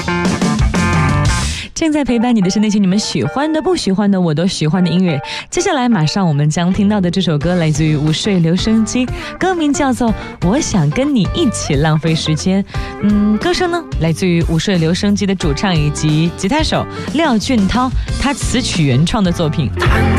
正在陪伴你的是那些你们喜欢的、不喜欢的，我都喜欢的音乐。接下来马上我们将听到的这首歌来自于午睡留声机，歌名叫做《我想跟你一起浪费时间》。歌声呢来自于午睡留声机的主唱以及吉他手廖俊涛，他词曲原创的作品。 弹